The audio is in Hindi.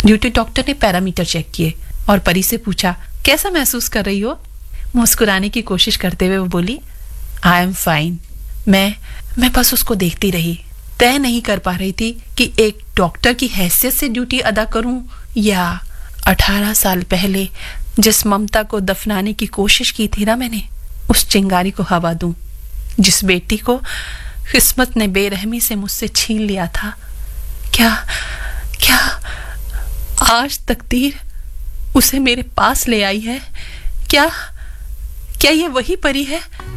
ड्यूटी डॉक्टर ने पैरामीटर चेक किए और परी से पूछा, कैसा महसूस कर रही हो? मुस्कुराने की कोशिश करते हुए वो बोली, आई एम फाइन। मैं बस उसको देखती रही, तय नहीं कर पा रही थी कि एक डॉक्टर की हैसियत से ड्यूटी अदा करूं या 18 साल पहले जिस ममता को दफनाने की कोशिश की थी ना मैंने, उस चिंगारी को हवा दूं, जिस बेटी को किस्मत ने बेरहमी से मुझसे छीन लिया था। क्या आज तकदीर उसे मेरे पास ले आई है? क्या ये वही परी है